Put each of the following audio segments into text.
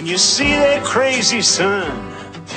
you see that crazy sun.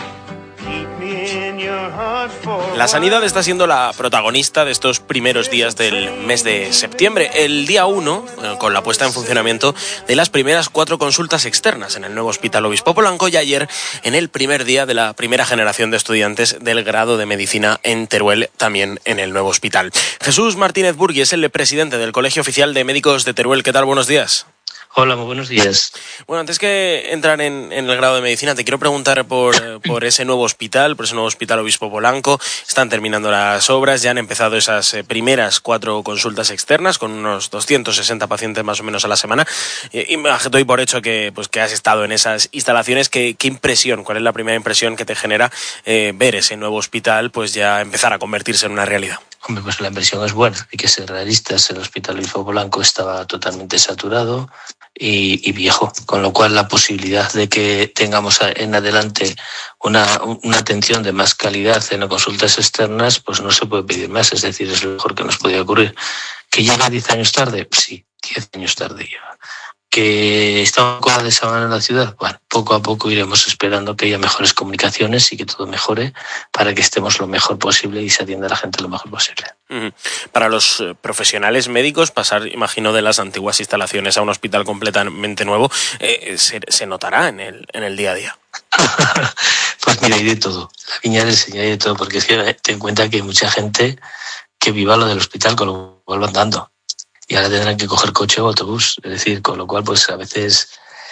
La sanidad está siendo la protagonista de estos primeros días del mes de septiembre. El día 1, con la puesta en funcionamiento de las primeras 4 consultas externas en el nuevo Hospital Obispo Polanco, y ayer en el primer día de la primera generación de estudiantes del grado de Medicina en Teruel, también en el nuevo hospital. Jesús Martínez Burgui es el presidente del Colegio Oficial de Médicos de Teruel. ¿Qué tal? Buenos días. Hola, muy buenos días. Bueno, antes que entrar en el grado de medicina, te quiero preguntar por ese nuevo hospital, Obispo Polanco. Están terminando las obras, ya han empezado esas primeras 4 consultas externas con unos 260 pacientes más o menos a la semana. Y me doy por hecho que has estado en esas instalaciones. ¿Qué impresión, cuál es la primera impresión que te genera ver ese nuevo hospital pues ya empezar a convertirse en una realidad? Hombre, pues la impresión es buena, hay que ser realistas. El Hospital Obispo Polanco estaba totalmente saturado y viejo, con lo cual la posibilidad de que tengamos en adelante una atención de más calidad en las consultas externas, pues no se puede pedir más, es decir, es lo mejor que nos podía ocurrir. ¿Que llega 10 años tarde? Sí, 10 años tarde lleva. ¿Que está un poco desabanada en la ciudad? Bueno, poco a poco iremos esperando que haya mejores comunicaciones y que todo mejore para que estemos lo mejor posible y se atienda a la gente lo mejor posible. Para los profesionales médicos, pasar, imagino, de las antiguas instalaciones a un hospital completamente nuevo, se notará en el día a día. Pues mira, hay de todo. La viña del Señor hay de todo, porque es que ten en cuenta que hay mucha gente que viva lo del hospital, con lo cual van andando. Y ahora tendrán que coger coche o autobús. Es decir, con lo cual, pues a veces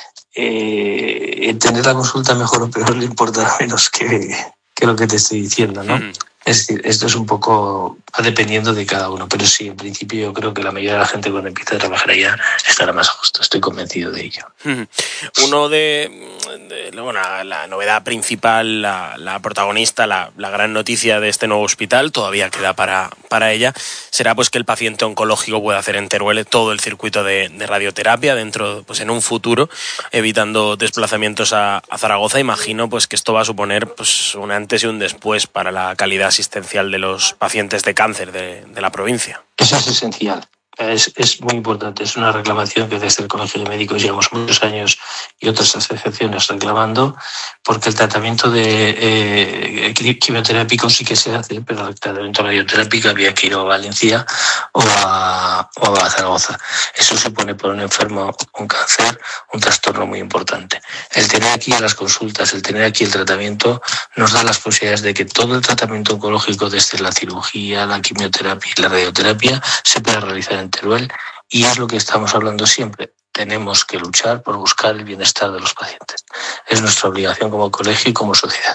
tener la consulta mejor o peor le importa menos que lo que te estoy diciendo, ¿no? Es decir, esto es un poco, va dependiendo de cada uno, pero sí, en principio yo creo que la mayoría de la gente cuando empiece a trabajar allá estará más a gusto, estoy convencido de ello. La novedad principal, la protagonista, la gran noticia de este nuevo hospital, todavía queda para ella, será pues que el paciente oncológico pueda hacer en Teruel todo el circuito de radioterapia dentro, pues en un futuro, evitando desplazamientos a Zaragoza. Imagino pues que esto va a suponer pues un antes y un después para la calidad asistencial de los pacientes de cáncer de la provincia. Eso es esencial. Es muy importante, es una reclamación que desde el Colegio de Médicos llevamos muchos años y otras asociaciones reclamando, porque el tratamiento de quimioterápico sí que se hace, pero el tratamiento radioterápico había que ir a Valencia o a Zaragoza. Eso supone para un enfermo con cáncer un trastorno muy importante. El tener aquí las consultas, el tener aquí el tratamiento, nos da las posibilidades de que todo el tratamiento oncológico, desde la cirugía, la quimioterapia y la radioterapia, se pueda realizar en Teruel, y es lo que estamos hablando siempre. Tenemos que luchar por buscar el bienestar de los pacientes. Es nuestra obligación como colegio y como sociedad.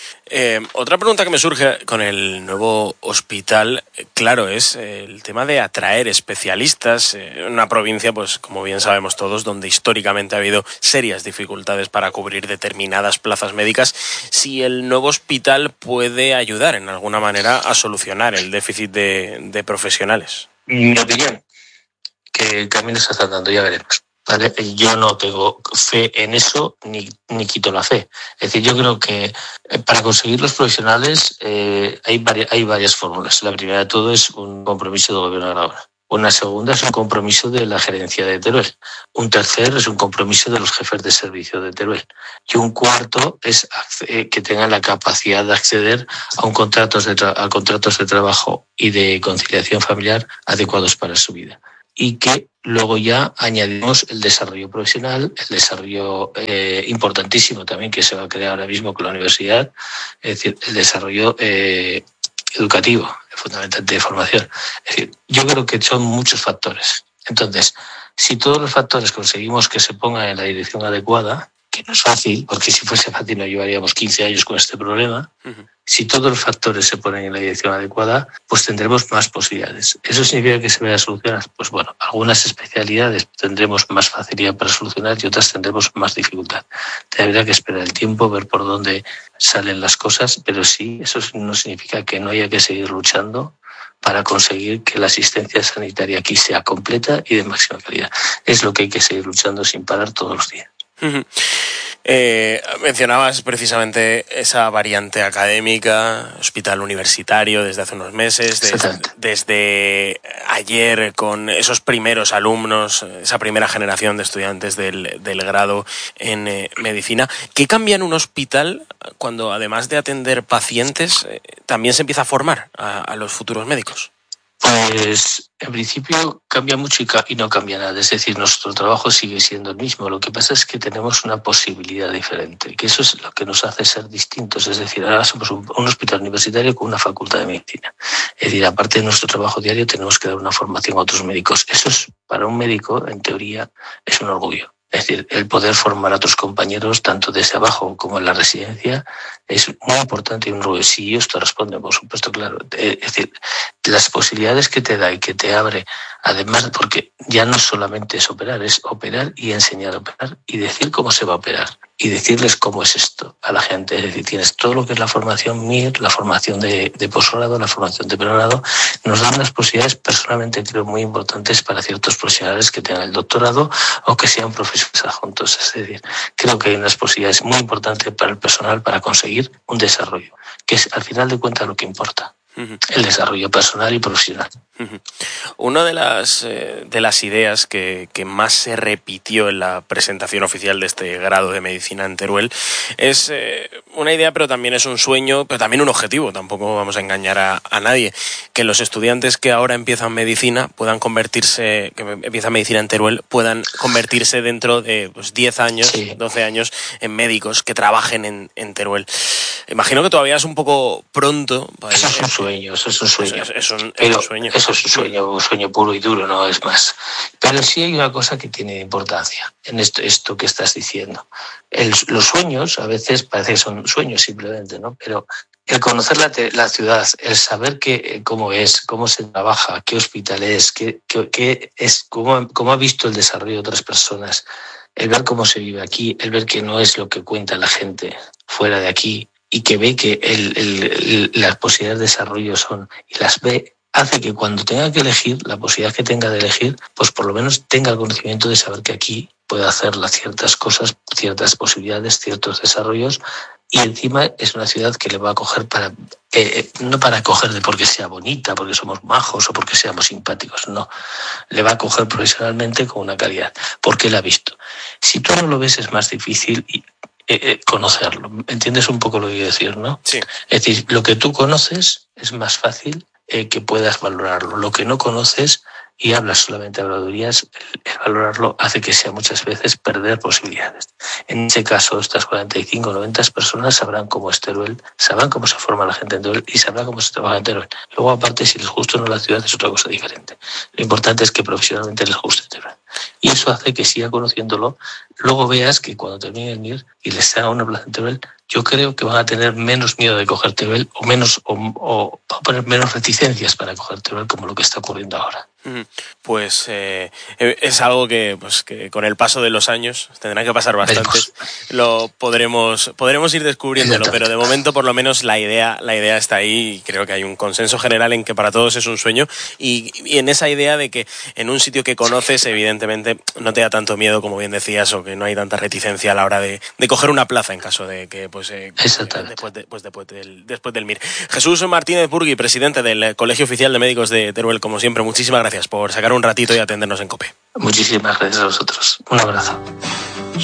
Otra pregunta que me surge con el nuevo hospital, claro, es el tema de atraer especialistas en una provincia, pues como bien sabemos todos, donde históricamente ha habido serias dificultades para cubrir determinadas plazas médicas. Si el nuevo hospital puede ayudar en alguna manera a solucionar el déficit de profesionales. Mi opinión, que el camino se está dando, ya veremos. ¿Vale? Yo no tengo fe en eso, ni quito la fe. Es decir, yo creo que para conseguir los profesionales hay varias fórmulas. La primera de todo es un compromiso del gobierno de la obra. Una segunda es un compromiso de la gerencia de Teruel. Un tercer es un compromiso de los jefes de servicio de Teruel. Y un cuarto es que tengan la capacidad de acceder a contratos de trabajo y de conciliación familiar adecuados para su vida. Y que luego ya añadimos el desarrollo profesional, el desarrollo importantísimo también que se va a crear ahora mismo con la universidad, es decir, el desarrollo educativo, fundamentalmente de formación. Es decir, yo creo que son muchos factores. Entonces, si todos los factores conseguimos que se pongan en la dirección adecuada, que no es fácil, porque si fuese fácil no llevaríamos 15 años con este problema. Si todos los factores se ponen en la dirección adecuada, pues tendremos más posibilidades. ¿Eso significa que se vayan a solucionar? Pues bueno, algunas especialidades tendremos más facilidad para solucionar y otras tendremos más dificultad. Tendrá que esperar el tiempo, ver por dónde salen las cosas, pero sí, eso no significa que no haya que seguir luchando para conseguir que la asistencia sanitaria aquí sea completa y de máxima calidad. Es lo que hay que seguir luchando sin parar todos los días. Mencionabas precisamente esa variante académica, hospital universitario desde hace unos meses, desde ayer con esos primeros alumnos, esa primera generación de estudiantes del grado en medicina. ¿Qué cambia en un hospital cuando, además de atender pacientes, también se empieza a formar a los futuros médicos? Pues en principio cambia mucho y no cambia nada. Es decir, nuestro trabajo sigue siendo el mismo. Lo que pasa es que tenemos una posibilidad diferente, que eso es lo que nos hace ser distintos. Es decir, ahora somos un hospital universitario con una facultad de medicina. Es decir, aparte de nuestro trabajo diario, tenemos que dar una formación a otros médicos. Eso es, para un médico, en teoría, es un orgullo. Es decir, el poder formar a otros compañeros, tanto desde abajo como en la residencia, es muy importante y un orgullo. Si ellos te responden, por supuesto, claro. Es decir, las posibilidades que te da y que te abre, además, porque ya no solamente es operar y enseñar a operar y decir cómo se va a operar y decirles cómo es esto a la gente. Es decir, tienes todo lo que es la formación MIR, la formación de posgrado, la formación de pregrado, nos dan unas posibilidades personalmente creo muy importantes para ciertos profesionales que tengan el doctorado o que sean profesores adjuntos. Es decir, creo que hay unas posibilidades muy importantes para el personal para conseguir un desarrollo, que es al final de cuentas lo que importa. El desarrollo personal y profesional. Una de las ideas que más se repitió en la presentación oficial de este grado de medicina en Teruel es una idea, pero también es un sueño, pero también un objetivo. Tampoco vamos a engañar a nadie. Que los estudiantes que ahora empiezan medicina puedan convertirse, que empiezan medicina en Teruel, puedan convertirse dentro de 10 años, sí, 12 años en médicos que trabajen en Teruel. Imagino que todavía es un poco pronto. Eso es un sueño. Es un sueño. Eso es un sueño puro y duro, no es más. Pero sí hay una cosa que tiene importancia en esto que estás diciendo. Los sueños a veces parece que son sueños simplemente, ¿no? Pero el conocer la ciudad, el saber cómo es, cómo se trabaja, qué hospital es, qué es, cómo ha visto el desarrollo de otras personas, el ver cómo se vive aquí, el ver que no es lo que cuenta la gente fuera de aquí, y que ve que las posibilidades de desarrollo son, y las ve, hace que cuando tenga que elegir, la posibilidad que tenga de elegir, pues por lo menos tenga el conocimiento de saber que aquí puede hacer ciertas cosas, ciertas posibilidades, ciertos desarrollos, y encima es una ciudad que le va a acoger no para acoger porque sea bonita, porque somos majos o porque seamos simpáticos, no. Le va a acoger profesionalmente con una calidad, porque la ha visto. Si tú no lo ves es más difícil conocerlo. ¿Entiendes un poco lo que quiero decir, no? Sí. Es decir, lo que tú conoces es más fácil que puedas valorarlo. Lo que no conoces y hablas solamente de habladurías, el valorarlo hace que sea muchas veces perder posibilidades. En ese caso, estas 45 o 90 personas sabrán cómo es Teruel, sabrán cómo se forma la gente en Teruel y sabrán cómo se trabaja en Teruel. Luego, aparte, si les gusta o no la ciudad es otra cosa diferente. Lo importante es que profesionalmente les guste Teruel. Y eso hace que siga conociéndolo. Luego veas que cuando termine el MIR y les haga una plaza en Teruel, yo creo que van a tener menos miedo de coger Teruel o van a poner menos reticencias para coger Teruel, como lo que está ocurriendo ahora. Pues es algo que con el paso de los años tendrá que pasar bastante. Lo podremos ir descubriéndolo, pero de momento por lo menos la idea está ahí y creo que hay un consenso general en que para todos es un sueño y en esa idea de que en un sitio que conoces evidentemente no te da tanto miedo, como bien decías, o que no hay tanta reticencia a la hora de coger una plaza en caso de que después del MIR. Jesús Martínez Burgui, presidente del Colegio Oficial de Médicos de Teruel, como siempre, muchísimas gracias por sacar un ratito y atendernos en COPE. Muchísimas gracias a vosotros. Un abrazo.